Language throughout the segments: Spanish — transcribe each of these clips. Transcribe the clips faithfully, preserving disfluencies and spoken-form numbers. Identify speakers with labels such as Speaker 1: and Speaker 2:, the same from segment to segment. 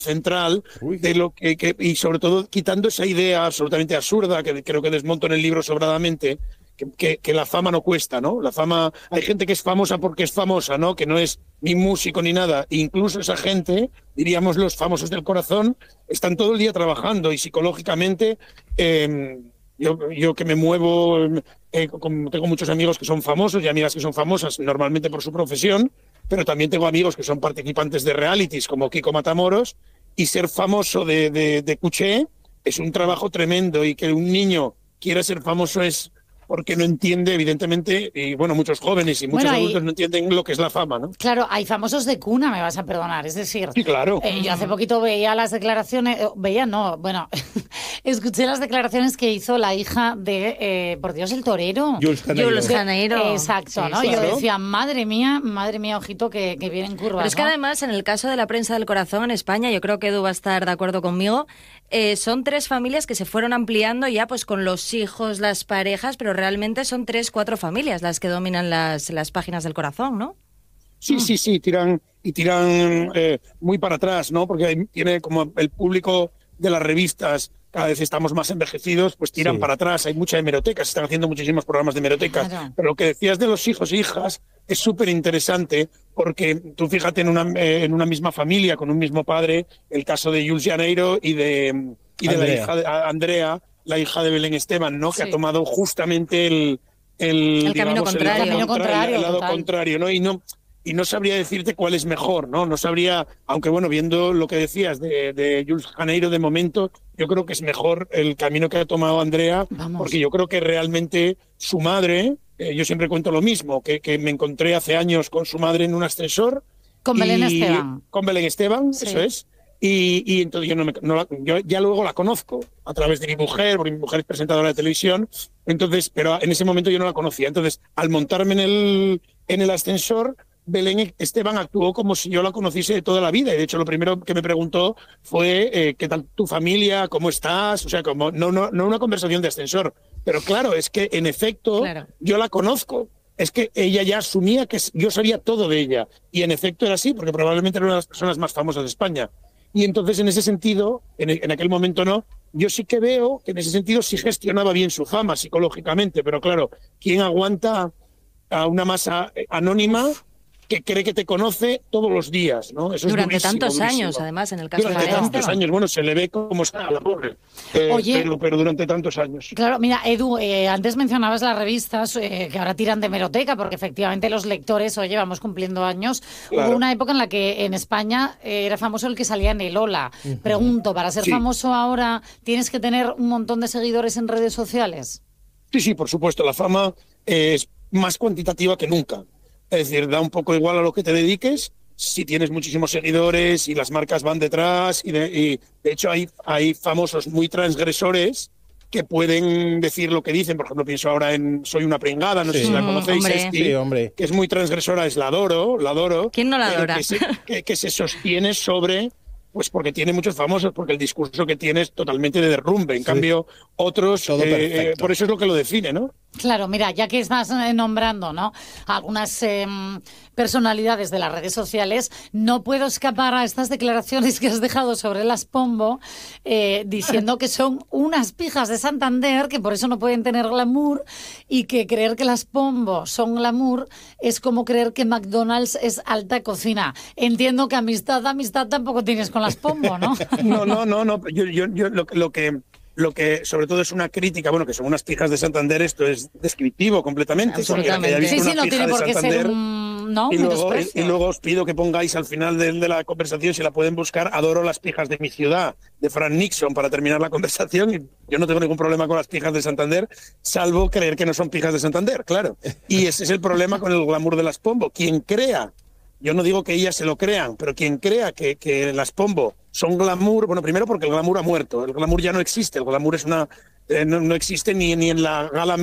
Speaker 1: central Uy. de lo que, que, y sobre todo quitando esa idea absolutamente absurda que creo que desmonto en el libro sobradamente, que, que, que la fama no cuesta, ¿no? La fama, hay gente que es famosa porque es famosa, ¿no? Que no es ni músico ni nada. E incluso esa gente, diríamos los famosos del corazón, están todo el día trabajando y psicológicamente, eh, yo, yo que me muevo, eh, con, tengo muchos amigos que son famosos y amigas que son famosas normalmente por su profesión, pero también tengo amigos que son participantes de realities como Kiko Matamoros, y ser famoso de, de, de Cuché es un trabajo tremendo, y que un niño quiera ser famoso es porque no entiende, evidentemente, y bueno, muchos jóvenes y muchos bueno, adultos y, no entienden lo que es la fama, ¿no?
Speaker 2: Claro, hay famosos de cuna, me vas a perdonar, es decir...
Speaker 1: Sí, claro.
Speaker 2: Eh, yo hace poquito veía las declaraciones, eh, veía no, bueno, escuché las declaraciones que hizo la hija de, eh, por Dios, el torero.
Speaker 3: Jules Janeiro.
Speaker 2: Jules Janeiro. Exacto, sí, ¿no?
Speaker 3: Claro.
Speaker 2: Yo decía, madre mía, madre mía, ojito, que, que vienen curvas.
Speaker 4: Pero es que
Speaker 2: ¿no?
Speaker 4: además, en el caso de la prensa del corazón en España, yo creo que Edu va a estar de acuerdo conmigo, eh, son tres familias que se fueron ampliando ya pues con los hijos, las parejas, pero realmente son tres cuatro familias las que dominan las, las páginas del corazón, ¿no?
Speaker 1: Sí, sí, sí, tiran y tiran eh, muy para atrás, ¿no? Porque tiene como el público de las revistas, cada vez estamos más envejecidos, pues tiran sí. para atrás. Hay mucha hemeroteca, se están haciendo muchísimos programas de hemeroteca. Claro. Pero lo que decías de los hijos e hijas es súper interesante, porque tú fíjate en una, eh, en una misma familia, con un mismo padre, el caso de Jules Janeiro y de, y de la hija de Andrea, la hija de Belén Esteban, ¿no? Sí. Que ha tomado justamente el el,
Speaker 4: el
Speaker 1: digamos,
Speaker 4: camino contrario,
Speaker 1: el,
Speaker 4: camino
Speaker 2: contrario,
Speaker 1: el lado
Speaker 2: total.
Speaker 1: contrario, ¿no? Y no y no sabría decirte cuál es mejor, ¿no? No sabría, aunque bueno, viendo lo que decías de, de Jules Janeiro de momento, yo creo que es mejor el camino que ha tomado Andrea, Vamos. porque yo creo que realmente su madre, eh, yo siempre cuento lo mismo, que, que me encontré hace años con su madre en un ascensor.
Speaker 2: Con Belén Esteban.
Speaker 1: Con Belén Esteban, sí. eso es. Y, y entonces yo, no me, no la, yo ya luego la conozco a través de mi mujer, porque mi mujer es presentadora de televisión, entonces, pero en ese momento yo no la conocía. Entonces, al montarme en el, en el ascensor, Belén Esteban actuó como si yo la conociese de toda la vida. Y de hecho, lo primero que me preguntó fue eh, ¿qué tal tu familia? ¿Cómo estás? O sea, como no, no, no una conversación de ascensor. Pero claro, es que en efecto claro. yo la conozco. Es que ella ya asumía que yo sabía todo de ella. Y en efecto era así, porque probablemente era una de las personas más famosas de España. Y entonces, en ese sentido, en, en aquel momento no, yo sí que veo que en ese sentido sí gestionaba bien su fama psicológicamente, pero claro, ¿quién aguanta a una masa anónima que cree que te conoce todos los días, ¿no? Eso
Speaker 4: durante
Speaker 1: es durísimo,
Speaker 4: tantos
Speaker 1: durísimo.
Speaker 4: años, además, en el caso
Speaker 1: durante
Speaker 4: de
Speaker 1: tantos
Speaker 4: Esteban.
Speaker 1: años, bueno, se le ve como está la pobre, eh,
Speaker 2: Oye,
Speaker 1: pero, pero durante tantos años.
Speaker 2: Claro, mira, Edu, eh, antes mencionabas las revistas eh, que ahora tiran de hemeroteca, porque efectivamente los lectores, oye, vamos cumpliendo años. Claro. Hubo una época en la que en España eh, era famoso el que salía en el Hola. Uh-huh. Pregunto, ¿para ser sí. famoso ahora tienes que tener un montón de seguidores en redes sociales?
Speaker 1: Sí, sí, por supuesto, la fama es más cuantitativa que nunca. Es decir, da un poco igual a lo que te dediques, si tienes muchísimos seguidores y las marcas van detrás. Y de, y de hecho hay, hay famosos muy transgresores que pueden decir lo que dicen. Por ejemplo, pienso ahora en Soy una pringada, no sí. sé si la conocéis,
Speaker 4: hombre.
Speaker 1: Esti,
Speaker 3: sí, hombre.
Speaker 1: que es muy transgresora, es la adoro, la adoro.
Speaker 4: ¿Quién no la adora?
Speaker 1: Eh, que, se, que, que se sostiene sobre... Pues porque tiene muchos famosos, porque el discurso que tiene es totalmente de derrumbe. En sí. cambio, otros, eh, por eso es lo que lo define, ¿no?
Speaker 2: Claro, mira, ya que estás nombrando, ¿no?, algunas eh, personalidades de las redes sociales, no puedo escapar a estas declaraciones que has dejado sobre las Pombo, eh, diciendo que son unas pijas de Santander, que por eso no pueden tener glamour, y que creer que las Pombo son glamour es como creer que McDonald's es alta cocina. Entiendo que amistad, amistad tampoco tienes con las Pombo, ¿no?
Speaker 1: No, no, no, no. Yo, yo, yo lo, lo que... Lo que sobre todo es una crítica, bueno, que son unas pijas de Santander, esto es descriptivo completamente.
Speaker 2: Absolutamente. Sí, sí, no tiene por qué ser un... ¿no?
Speaker 1: Y luego, y, y luego os pido que pongáis al final de, de la conversación, si la pueden buscar, adoro las pijas de mi ciudad, de Frank Nixon, para terminar la conversación. Y yo no tengo ningún problema con las pijas de Santander, salvo creer que no son pijas de Santander, claro. Y ese es el problema con el glamour de las Pombo. Quien crea, yo no digo que ellas se lo crean, pero quien crea que, que las Pombo son glamour, bueno, primero porque el glamour ha muerto, el glamour ya no existe, el glamour es una, eh, no, no existe ni, ni en la gala Met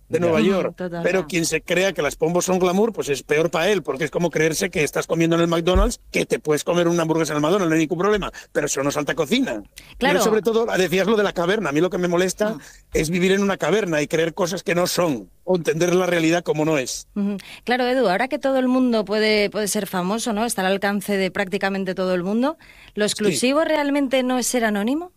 Speaker 1: de Nueva
Speaker 3: Ya.
Speaker 1: York.
Speaker 4: Total,
Speaker 1: Pero
Speaker 4: ya.
Speaker 1: quien se crea que las pombos son glamour, pues es peor para él, porque es como creerse que estás comiendo en el McDonald's, que te puedes comer una hamburguesa en el McDonald's, no hay ningún problema, pero eso no es alta cocina.
Speaker 4: Claro.
Speaker 1: Pero sobre todo, decías lo de la caverna, a mí lo que me molesta
Speaker 2: Mm.
Speaker 1: es vivir en una caverna y creer cosas que no son, o entender la realidad como no es.
Speaker 4: Ujú. Claro, Edu, ahora que todo el mundo puede, puede ser famoso, ¿no? Está al alcance de prácticamente todo el mundo, ¿lo exclusivo realmente no es ser anónimo?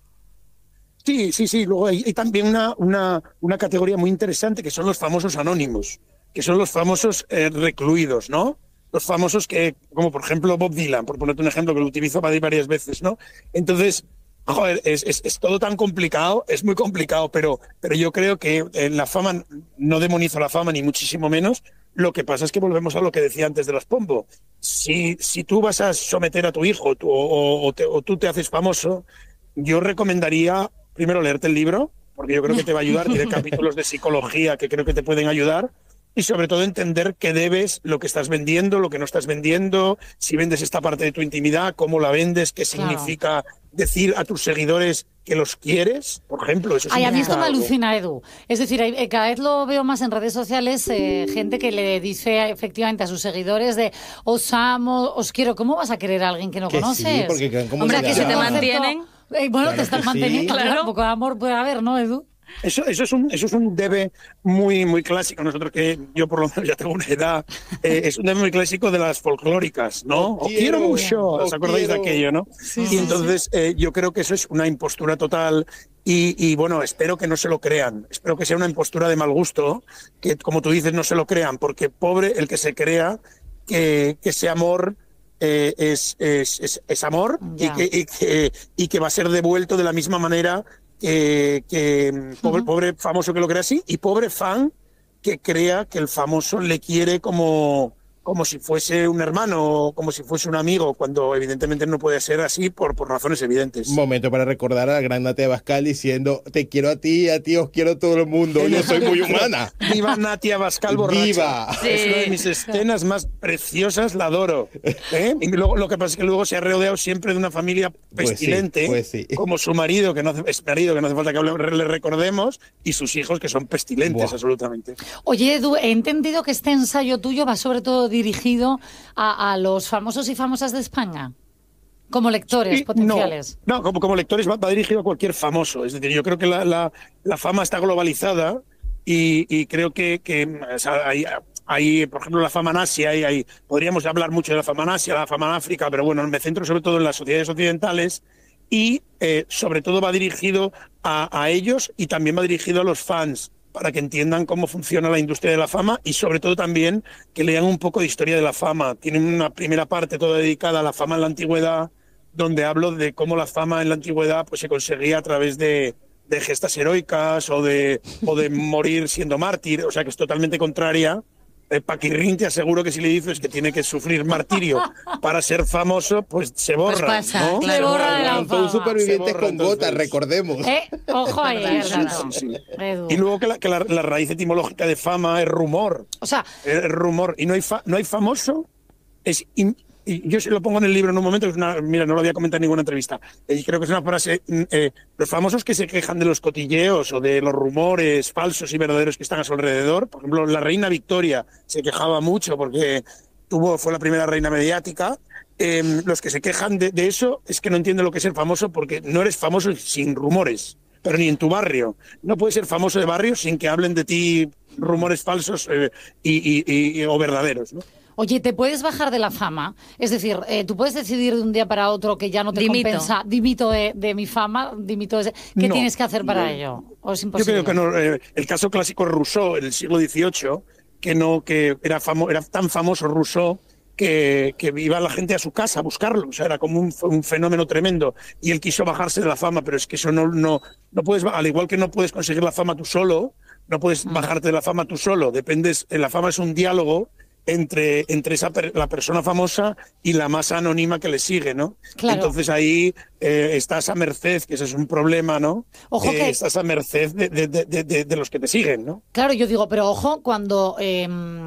Speaker 1: Sí, sí, sí. Luego hay, hay también una, una, una categoría muy interesante que son los famosos anónimos, que son los famosos eh, recluidos, ¿no? Los famosos que, como por ejemplo Bob Dylan, por ponerte un ejemplo que lo utilizo varias veces, ¿no? Entonces, joder, es, es, es todo tan complicado, es muy complicado, pero, pero yo creo que en la fama, no demonizo la fama ni muchísimo menos. Lo que pasa es que volvemos a lo que decía antes de las pombo. Si, si tú vas a someter a tu hijo tú, o, o, te, o tú te haces famoso, yo recomendaría primero leerte el libro, porque yo creo que te va a ayudar, tiene capítulos de psicología que creo que te pueden ayudar, y sobre todo entender qué debes, lo que estás vendiendo, lo que no estás vendiendo, si vendes esta parte de tu intimidad, cómo la vendes, qué
Speaker 2: Claro.
Speaker 1: significa decir a tus seguidores que los quieres, por ejemplo. Eso
Speaker 2: Ay, a mí esto me
Speaker 1: significa algo.
Speaker 2: alucina, Edu. Es decir, hay- eh, cada vez lo veo más en redes sociales, eh, gente que le dice efectivamente a sus seguidores de os amo, os quiero. ¿Cómo vas a querer a alguien que no
Speaker 3: Que sí,
Speaker 2: conoces?
Speaker 3: porque crean
Speaker 4: Hombre,
Speaker 3: comunidad.
Speaker 4: que si te
Speaker 2: Concepto-
Speaker 4: mantienen.
Speaker 2: Eh, bueno,
Speaker 3: Claro
Speaker 2: te están
Speaker 3: que
Speaker 2: manteniendo,
Speaker 3: sí.
Speaker 2: claro. Un poco de amor puede haber, ¿no, Edu?
Speaker 1: Eso, eso, es un, eso es un debe muy, muy clásico. Nosotros que yo por lo menos ya tengo una edad, eh, es un debe muy clásico de las folclóricas, ¿no?
Speaker 3: Os
Speaker 1: Os quiero
Speaker 3: quiero,
Speaker 1: mucho, ¿os
Speaker 3: os
Speaker 1: acordáis
Speaker 3: quiero.
Speaker 1: de aquello, no?
Speaker 2: Sí,
Speaker 1: y
Speaker 2: sí,
Speaker 1: entonces eh, yo creo que eso es una impostura total y, y bueno, espero que no se lo crean. Espero que sea una impostura de mal gusto, que como tú dices no se lo crean, porque pobre el que se crea que, que ese amor eh, es, es, es, es amor y
Speaker 2: Ya.
Speaker 1: que, y, que, y que va a ser devuelto de la misma manera que, que pobre, pobre famoso que lo crea así y pobre fan que crea que el famoso le quiere como, como si fuese un hermano o como si fuese un amigo, cuando evidentemente no puede ser así por, por razones evidentes.
Speaker 3: Momento para recordar a la gran Natia Bascal diciendo te quiero a ti, a ti os quiero a todo el mundo, yo soy muy humana.
Speaker 1: Viva Natia Bascal borracha.
Speaker 3: ¡Viva!
Speaker 1: Es una de mis escenas más preciosas, la adoro. ¿Eh? Y luego, lo que pasa es que luego se ha rodeado siempre de una familia
Speaker 3: Pues sí,
Speaker 1: pestilente,
Speaker 3: pues sí.
Speaker 1: como su marido, que no hace, es marido, que no hace falta que hable- le recordemos, y sus hijos, que son pestilentes,
Speaker 3: Buah.
Speaker 1: absolutamente.
Speaker 2: Oye, Edu, he entendido que este ensayo tuyo va sobre todo dirigido a, a los famosos y famosas de España, como lectores
Speaker 1: Sí,
Speaker 2: potenciales.
Speaker 1: No, no, como, como lectores va, va dirigido a cualquier famoso. Es decir, yo creo que la, la, la fama está globalizada y, y creo que, que o sea, hay, hay, por ejemplo, la fama en Asia, hay, hay, podríamos hablar mucho de la fama en Asia, la fama en África, pero bueno, me centro sobre todo en las sociedades occidentales y eh, sobre todo va dirigido a, a ellos y también va dirigido a los fans, para que entiendan cómo funciona la industria de la fama y sobre todo también que lean un poco de historia de la fama. Tienen una primera parte toda dedicada a la fama en la antigüedad, donde hablo de cómo la fama en la antigüedad pues se conseguía a través de, de gestas heroicas o de, o de morir siendo mártir, o sea que es totalmente contraria. Eh, Paquirrín te aseguro que si le dices que tiene que sufrir martirio para ser famoso, pues se borra.
Speaker 4: Pues pasa,
Speaker 1: ¿no?
Speaker 4: claro.
Speaker 2: Se borra de la
Speaker 3: Son
Speaker 2: fama.
Speaker 3: supervivientes
Speaker 1: Se borra,
Speaker 3: con gotas,
Speaker 1: entonces.
Speaker 3: recordemos.
Speaker 2: Eh, ojo ahí, eh,
Speaker 1: Sí,
Speaker 2: dato.
Speaker 1: sí, sí.
Speaker 2: Edu.
Speaker 1: Y luego que, la, que la, la raíz etimológica de fama es rumor.
Speaker 2: O sea,
Speaker 1: Es rumor. Y no hay, fa- no hay famoso. Es in- y yo se lo pongo en el libro en un momento. Es una, mira, no lo voy a comentar en ninguna entrevista. Eh, creo que es una frase. mm, eh, los famosos que se quejan de los cotilleos o de los rumores falsos y verdaderos que están a su alrededor. Por ejemplo, la reina Victoria se quejaba mucho porque tuvo, fue la primera reina mediática. Eh, los que se quejan de, de eso es que no entienden lo que es ser famoso porque no eres famoso sin rumores. Pero ni en tu barrio. No puedes ser famoso de barrio sin que hablen de ti rumores falsos eh, y, y- y- o verdaderos, ¿no?
Speaker 2: oye, ¿te puedes bajar de la fama? Es decir, eh, tú puedes decidir de un día para otro que ya no te
Speaker 4: Dimito.
Speaker 2: compensa, dimito de, de mi fama, dimito de... ¿Qué
Speaker 1: No,
Speaker 2: tienes que hacer para
Speaker 1: no.
Speaker 2: ello? ¿O es
Speaker 1: Yo
Speaker 2: imposible?
Speaker 1: creo que no. eh, el caso clásico es Rousseau, en el siglo dieciocho, que no, que era, famo- era tan famoso Rousseau que, que iba la gente a su casa a buscarlo. O sea, era como un, un fenómeno tremendo. Y él quiso bajarse de la fama, pero es que eso no, no, no puedes, al igual que no puedes conseguir la fama tú solo, no puedes bajarte de la fama tú solo. Dependes, la fama es un diálogo entre, entre esa per- la persona famosa y la masa anónima que le sigue, ¿no?
Speaker 2: Claro.
Speaker 1: Entonces ahí eh, estás a merced, que ese es un problema, ¿no?
Speaker 2: Ojo
Speaker 1: Eh,
Speaker 2: que-
Speaker 1: estás a merced de, de, de, de, de los que te siguen, ¿no?
Speaker 2: Claro, yo digo, pero ojo, cuando eh,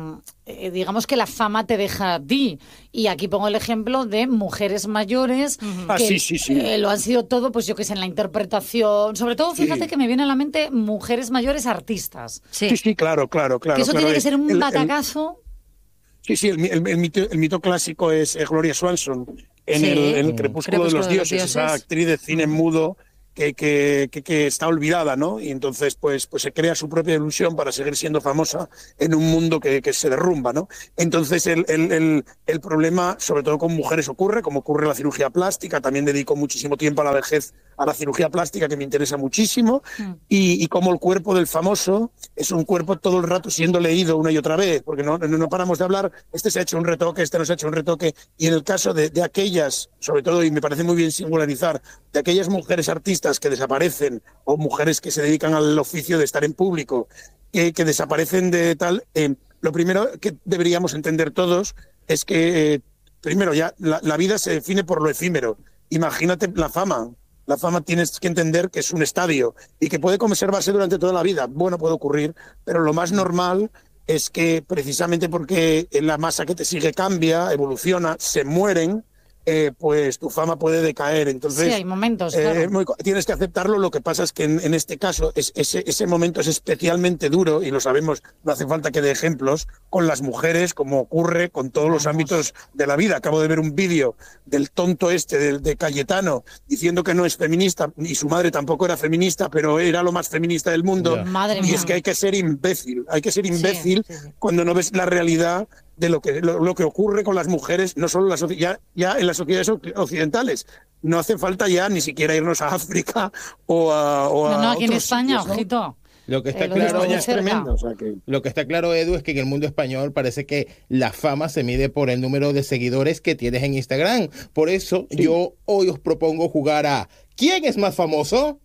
Speaker 2: eh, digamos que la fama te deja a ti. Y aquí pongo el ejemplo de mujeres mayores
Speaker 1: Uh-huh. Ah,
Speaker 2: que
Speaker 1: sí, sí, sí.
Speaker 2: eh, lo han sido todo, pues yo que sé, en la interpretación. Sobre todo, fíjate
Speaker 1: Sí.
Speaker 2: que me viene a la mente mujeres mayores artistas.
Speaker 4: Sí.
Speaker 1: Sí, sí, claro, claro, claro.
Speaker 2: que eso
Speaker 1: claro.
Speaker 2: tiene que ser un
Speaker 1: El- el-
Speaker 2: batacazo.
Speaker 1: Sí, sí, el, mi- el- el mito, el mito clásico es eh, Gloria Swanson en,
Speaker 4: Sí.
Speaker 1: el, en el
Speaker 3: Mm.
Speaker 1: Crepúsculo de
Speaker 4: Crepúsculo
Speaker 1: los
Speaker 4: de los
Speaker 1: Dioses, esa
Speaker 4: Dioses.
Speaker 1: actriz de cine mudo que, que, que, que está olvidada, ¿no? Y entonces pues, pues se crea su propia ilusión para seguir siendo famosa en un mundo que, que se derrumba, ¿no? Entonces el, el, el, el problema, sobre todo con mujeres, ocurre, como ocurre en la cirugía plástica. También dedico muchísimo tiempo a la vejez, a la cirugía plástica, que me interesa muchísimo,
Speaker 2: Mm.
Speaker 1: y, y como el cuerpo del famoso es un cuerpo todo el rato siendo leído una y otra vez, porque no, no, no paramos de hablar, este se ha hecho un retoque, este no se ha hecho un retoque, y en el caso de, de aquellas, sobre todo, y me parece muy bien singularizar, de aquellas mujeres artistas que desaparecen, o mujeres que se dedican al oficio de estar en público, que, que desaparecen de tal, eh, lo primero que deberíamos entender todos es que, eh, primero ya, la, la vida se define por lo efímero. Imagínate la fama. La fama tienes que entender que es un estadio y que puede conservarse durante toda la vida. Bueno, puede ocurrir, pero lo más normal es que precisamente porque la masa que te sigue cambia, evoluciona, se mueren, eh, pues tu fama puede decaer. Entonces,
Speaker 2: Sí, hay momentos,
Speaker 1: eh,
Speaker 2: claro.
Speaker 1: muy- tienes que aceptarlo. Lo que pasa es que en, en este caso es, ese, ese momento es especialmente duro, y lo sabemos, no hace falta que dé ejemplos, con las mujeres, como ocurre con todos los
Speaker 2: Vamos.
Speaker 1: ámbitos de la vida. Acabo de ver un vídeo del tonto este, de, de Cayetano, diciendo que no es feminista, y su madre tampoco era feminista, pero era lo más feminista del mundo.
Speaker 3: Ya.
Speaker 2: Madre
Speaker 1: Y
Speaker 2: mía.
Speaker 1: es que hay que ser imbécil, hay que ser imbécil
Speaker 2: sí, sí.
Speaker 1: cuando no ves la realidad de lo que, lo, lo que ocurre con las mujeres, no solo en la soci- ya, ya en las sociedades oc- occidentales. No hace falta ya ni siquiera irnos a África o a, o a
Speaker 2: No, no, aquí en
Speaker 1: otros
Speaker 2: España,
Speaker 1: sitios, ¿no?
Speaker 2: ojito.
Speaker 3: Lo que está
Speaker 2: Eh, lo
Speaker 3: claro,
Speaker 2: mismo
Speaker 1: España es
Speaker 2: cerca.
Speaker 1: tremendo. O sea que...
Speaker 3: lo que está claro, Edu, es que en el mundo español parece que la fama se mide por el número de seguidores que tienes en Instagram. Por eso yo hoy os propongo jugar a ¿quién es más famoso?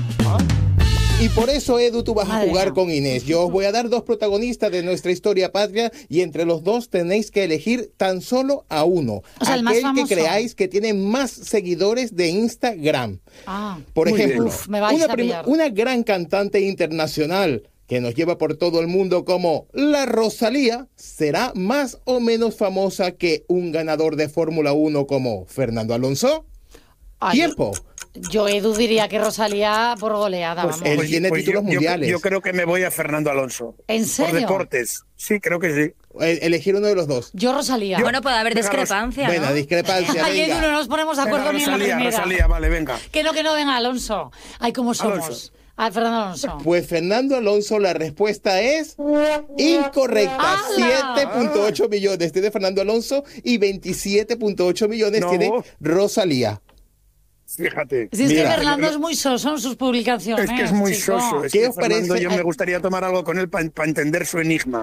Speaker 3: Y por eso, Edu, tú vas
Speaker 2: Madre
Speaker 3: a jugar
Speaker 2: mía.
Speaker 3: con Inés. Yo os voy a dar dos protagonistas de nuestra historia patria y entre los dos tenéis que elegir tan solo a uno.
Speaker 2: O sea, el más
Speaker 3: aquel que
Speaker 2: famoso.
Speaker 3: creáis que tiene más seguidores de Instagram.
Speaker 2: Ah,
Speaker 3: Por
Speaker 1: Muy
Speaker 3: ejemplo,
Speaker 1: bien.
Speaker 2: Uf, me vais
Speaker 3: una,
Speaker 2: a
Speaker 3: prim-
Speaker 2: pillar.
Speaker 3: una gran cantante internacional que nos lleva por todo el mundo como la Rosalía será más o menos famosa que un ganador de Fórmula uno como Fernando Alonso.
Speaker 2: ay,
Speaker 3: Tiempo.
Speaker 2: Yo, Edu, diría que Rosalía por goleada,
Speaker 3: Pues
Speaker 2: vamos.
Speaker 3: él tiene títulos
Speaker 1: yo,
Speaker 3: mundiales.
Speaker 1: Yo, yo creo que me voy a Fernando Alonso.
Speaker 2: ¿En
Speaker 1: Por
Speaker 2: serio?
Speaker 1: deportes. Sí, creo que sí.
Speaker 3: Eh, Elegir uno de los dos.
Speaker 2: Yo, Rosalía.
Speaker 4: Bueno, puede haber
Speaker 1: Venga,
Speaker 4: discrepancia,
Speaker 3: Buena
Speaker 4: ¿no?
Speaker 3: discrepancia,
Speaker 2: Ay, Edu, no
Speaker 3: venga.
Speaker 2: nos ponemos de acuerdo
Speaker 1: Venga,
Speaker 2: ni en la
Speaker 1: Rosalía,
Speaker 2: primera.
Speaker 1: Rosalía, vale, venga.
Speaker 2: Que no, que no, venga, Alonso. Ay, ¿cómo somos?
Speaker 1: Alonso.
Speaker 2: Ah, Fernando Alonso.
Speaker 3: Pues Fernando Alonso, la respuesta es incorrecta.
Speaker 2: ¡Hala!
Speaker 3: siete punto ocho millones tiene Fernando Alonso y veintisiete punto ocho millones
Speaker 1: No.
Speaker 3: tiene Rosalía.
Speaker 1: Fíjate.
Speaker 2: Si es
Speaker 3: Mira.
Speaker 2: que Fernando es muy soso en sus publicaciones.
Speaker 1: Es que es muy
Speaker 2: chico.
Speaker 1: soso. Es
Speaker 3: ¿Qué
Speaker 1: que
Speaker 3: os
Speaker 1: Fernando,
Speaker 3: parece?
Speaker 1: yo me gustaría tomar algo con él para entender su enigma.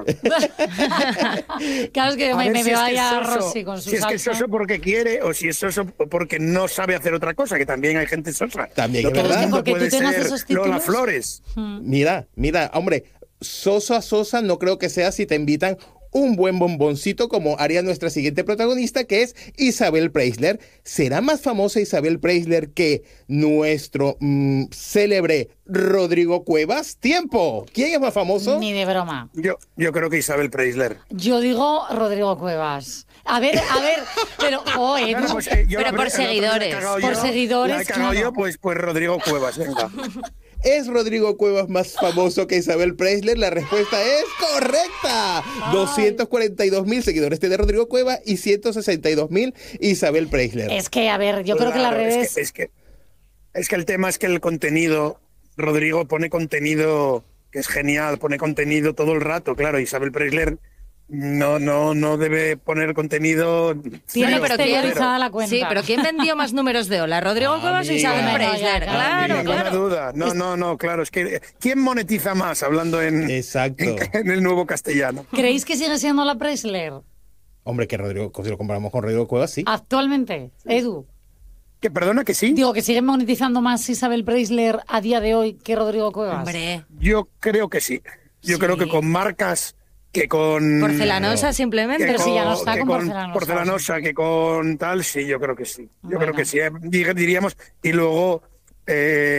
Speaker 2: Claro, es que
Speaker 1: A
Speaker 2: me,
Speaker 1: ver
Speaker 2: me
Speaker 1: si es que
Speaker 2: vaya
Speaker 1: es soso,
Speaker 2: Rossi con su
Speaker 1: si es que es
Speaker 2: salsa.
Speaker 1: soso porque quiere o si es soso porque no sabe hacer otra cosa, que también hay gente sosa.
Speaker 3: También
Speaker 1: No
Speaker 3: es
Speaker 1: todo el
Speaker 3: verdad.
Speaker 1: mundo
Speaker 2: Porque tú
Speaker 1: puede
Speaker 2: tengas
Speaker 1: ser
Speaker 2: esos
Speaker 1: Lola
Speaker 2: títulos.
Speaker 1: Flores.
Speaker 3: Mira, mira, hombre, soso a sosa no creo que sea si te invitan un buen bomboncito como haría nuestra siguiente protagonista, que es Isabel Preisler. ¿Será más famosa Isabel Preisler que nuestro mm, célebre Rodrigo Cuevas? ¡Tiempo! ¿Quién es más famoso?
Speaker 2: Ni de broma.
Speaker 1: Yo, yo creo que Isabel Preisler.
Speaker 2: Yo digo Rodrigo Cuevas. A ver, a ver, pero, oh, Edu,
Speaker 1: Claro, pues, eh, yo
Speaker 4: Pero
Speaker 1: la-
Speaker 4: por
Speaker 1: la otra vez la he
Speaker 4: seguidores.
Speaker 1: cagado
Speaker 2: Por
Speaker 1: yo,
Speaker 2: seguidores,
Speaker 1: la he cagado
Speaker 2: claro.
Speaker 1: yo, pues, pues Rodrigo Cuevas, venga.
Speaker 3: ¿Es Rodrigo Cuevas más famoso que Isabel Preisler? La respuesta es correcta. doscientos cuarenta y dos mil seguidores tiene Rodrigo Cuevas y ciento sesenta y dos mil Isabel Preisler.
Speaker 2: es que, a ver, yo creo que las
Speaker 1: Claro,
Speaker 2: redes...
Speaker 1: Es que, es, que, es que el tema es que el contenido, Rodrigo pone contenido que es genial, pone contenido todo el rato, claro, Isabel Preisler no, no, no debe poner contenido...
Speaker 2: Tiene
Speaker 1: cero,
Speaker 4: pero ¿quién-
Speaker 2: exteriorizada la
Speaker 1: cero.
Speaker 2: cuenta.
Speaker 4: Sí, pero ¿quién vendió más números de Ola? ¿Rodrigo Cuevas o
Speaker 3: Amiga.
Speaker 4: Isabel
Speaker 2: No, no,
Speaker 4: Preisler?
Speaker 2: ya,
Speaker 4: Claro,
Speaker 1: Ninguna
Speaker 4: claro.
Speaker 1: duda. No, no, no, claro. Es que ¿quién monetiza más hablando en,
Speaker 3: Exacto.
Speaker 1: en, en el nuevo castellano?
Speaker 2: ¿Creéis que sigue siendo la Preisler?
Speaker 3: Hombre, que Rodrigo, si lo comparamos con Rodrigo Cuevas, sí.
Speaker 2: Actualmente, Edu.
Speaker 1: Que perdona que sí.
Speaker 2: Digo, que sigue monetizando más Isabel Preisler a día de hoy que Rodrigo Cuevas.
Speaker 4: Hombre,
Speaker 1: Yo creo que sí. Yo
Speaker 2: Sí.
Speaker 1: creo que con marcas que con
Speaker 4: porcelanosa
Speaker 1: que
Speaker 4: simplemente.
Speaker 2: Pero
Speaker 1: con,
Speaker 2: si ya no está
Speaker 1: que
Speaker 2: con
Speaker 1: con
Speaker 2: porcelanosa.
Speaker 1: porcelanosa, que con tal, sí, yo creo que sí. Yo
Speaker 2: Bueno.
Speaker 1: creo que sí. eh, dir- Diríamos, y luego eh,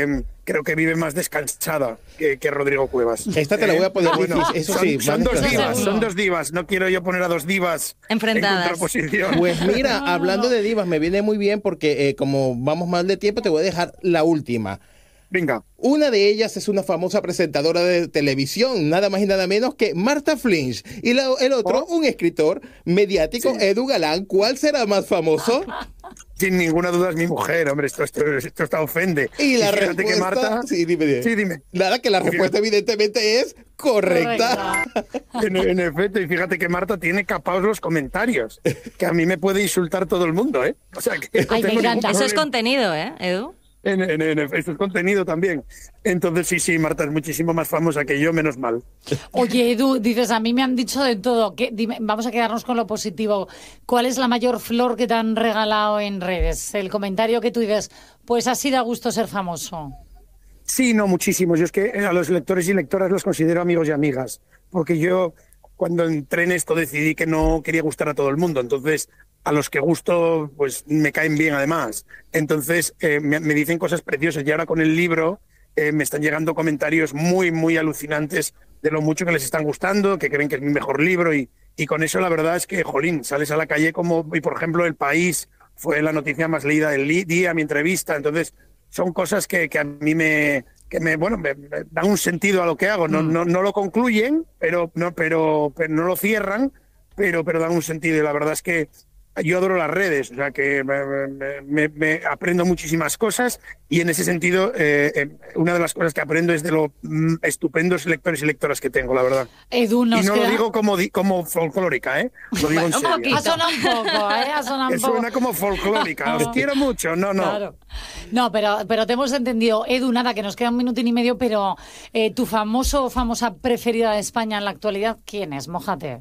Speaker 1: creo que vive más descansada que, que Rodrigo Cuevas.
Speaker 3: Esta te la voy a poner
Speaker 1: Eh,
Speaker 3: difícil, eso
Speaker 1: son,
Speaker 3: sí.
Speaker 1: son
Speaker 3: más
Speaker 1: dos
Speaker 3: descansada.
Speaker 1: divas, son dos divas. No quiero yo poner a dos divas
Speaker 4: Enfrentadas.
Speaker 1: en contraposición.
Speaker 3: Pues mira, hablando de divas, me viene muy bien porque eh, como vamos mal de tiempo, te voy a dejar la última.
Speaker 1: Venga.
Speaker 3: Una de ellas es una famosa presentadora de televisión, nada más y nada menos que Marta Flinch. Y la- el otro,
Speaker 1: Oh.
Speaker 3: un escritor mediático,
Speaker 1: Sí.
Speaker 3: Edu Galán. ¿Cuál será más famoso?
Speaker 1: Sin ninguna duda es mi mujer, hombre, esto, esto, esto está ofende.
Speaker 3: Y la
Speaker 1: fíjate
Speaker 3: respuesta...
Speaker 1: que Marta...
Speaker 3: Sí, dime, dime.
Speaker 1: Sí, dime.
Speaker 3: Nada, que la respuesta evidentemente es correcta.
Speaker 2: Correcto.
Speaker 1: En, en efecto, y fíjate que Marta tiene capados los comentarios, que a mí me puede insultar todo el mundo, ¿eh? O sea, que no
Speaker 2: Ay, me
Speaker 1: tengo ningún
Speaker 2: encanta.
Speaker 4: Eso es
Speaker 1: problema.
Speaker 4: contenido, ¿eh, Edu?
Speaker 1: En, en, en efecto, esto es contenido también. Entonces, sí, sí, Marta es muchísimo más famosa que yo, menos mal.
Speaker 2: Oye, Edu, dices, a mí me han dicho de todo. ¿Qué- dime, vamos a quedarnos con lo positivo. ¿Cuál es la mayor flor que te han regalado en redes? El comentario que tú dices, pues así da gusto ser famoso.
Speaker 1: Sí, no, muchísimos. Yo es que a los lectores y lectoras los considero amigos y amigas, porque yo cuando entré en esto decidí que no quería gustar a todo el mundo, entonces a los que gusto pues me caen bien además. Entonces eh, me, me dicen cosas preciosas y ahora con el libro eh, me están llegando comentarios muy, muy alucinantes de lo mucho que les están gustando, que creen que es mi mejor libro y, y con eso la verdad es que, jolín, sales a la calle como, y por ejemplo, El País fue la noticia más leída del li- día, mi entrevista, entonces son cosas que, que a mí me, que me, bueno, me, me dan un sentido a lo que hago. No, no, no lo concluyen, pero no, pero, pero no lo cierran, pero, pero dan un sentido. Y la verdad es que yo adoro las redes, o sea que me, me- me- me aprendo muchísimas cosas y en ese sentido eh, eh, una de las cosas que aprendo es de los mm, estupendos lectores y lectoras que tengo, la verdad.
Speaker 2: Edu, nos
Speaker 1: Y no
Speaker 2: queda...
Speaker 1: lo digo como, di- como folclórica, ¿eh? Lo digo en
Speaker 4: Bueno, un
Speaker 1: serio.
Speaker 4: poquito.
Speaker 2: Ha sonado un poco, ¿eh? Ha sonado
Speaker 1: Que
Speaker 2: un poco.
Speaker 1: suena como folclórica. Os quiero mucho. No, no.
Speaker 2: Claro. No, pero, pero te hemos entendido. Edu, nada, que nos queda un minuto y medio, pero eh, tu famoso o famosa preferida de España en la actualidad, ¿quién es? Mójate.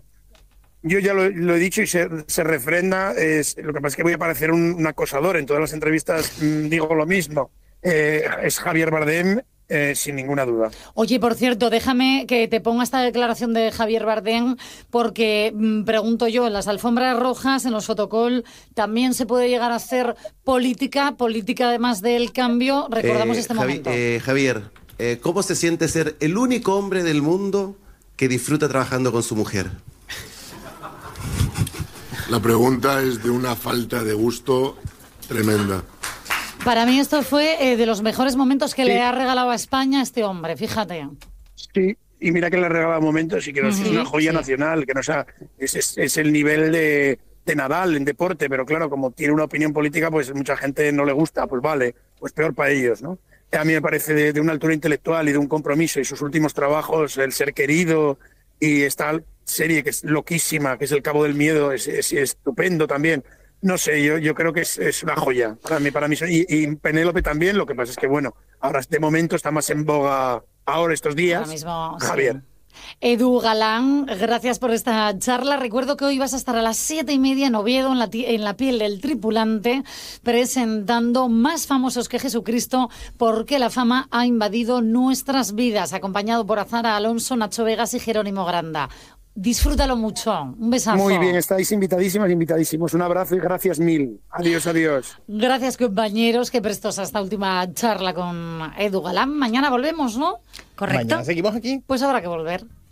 Speaker 1: Yo ya lo, lo he dicho y se, se refrenda. Es, lo que pasa es que voy a parecer un, un acosador. En todas las entrevistas mm, digo lo mismo. Eh, es Javier Bardem, eh, sin ninguna duda.
Speaker 2: Oye, por cierto, déjame que te ponga esta declaración de Javier Bardem, porque mm, pregunto yo, en las alfombras rojas, en los fotocall, ¿también se puede llegar a hacer política, política además del cambio? Recordamos
Speaker 5: Eh,
Speaker 2: este
Speaker 5: Javi-
Speaker 2: momento.
Speaker 5: eh, Javier, eh, ¿cómo se siente ser el único hombre del mundo que disfruta trabajando con su mujer?
Speaker 6: La pregunta es de una falta de gusto tremenda.
Speaker 2: Para mí esto fue eh, de los mejores momentos que
Speaker 1: Sí.
Speaker 2: le ha regalado a España este hombre, fíjate.
Speaker 1: Sí, y mira que le regalaba momentos y que no es
Speaker 2: Ujú.
Speaker 1: una joya
Speaker 2: Sí.
Speaker 1: nacional, que no sea, es, es, es el nivel de, de Nadal en deporte, pero claro, como tiene una opinión política, pues mucha gente no le gusta, pues vale, pues peor para ellos, ¿no? A mí me parece de, de una altura intelectual y de un compromiso, y sus últimos trabajos, El ser querido, y esta serie que es loquísima, que es El cabo del miedo, es, es, es estupendo también. No sé, yo, yo creo que es, es una joya para mí, para mí. Y, y Penélope también, lo que pasa es que, bueno, ahora de momento está más en boga, ahora estos días,
Speaker 2: Ahora mismo, sí.
Speaker 1: Javier.
Speaker 2: Edu Galán, gracias por esta charla. Recuerdo que hoy vas a estar a las siete y media en Oviedo, en la, ti- en la piel del tripulante, presentando Más famosos que Jesucristo, porque la fama ha invadido nuestras vidas, acompañado por Azara Alonso, Nacho Vegas y Jerónimo Granda. Disfrútalo mucho. Un besazo.
Speaker 1: Muy bien, estáis invitadísimas, invitadísimos. Un abrazo y gracias mil. Adiós, adiós.
Speaker 2: Gracias, compañeros. Qué prestos a esta última charla con Edu Galán. Mañana volvemos, ¿no?
Speaker 4: Correcto.
Speaker 3: Mañana seguimos aquí.
Speaker 2: Pues habrá que volver.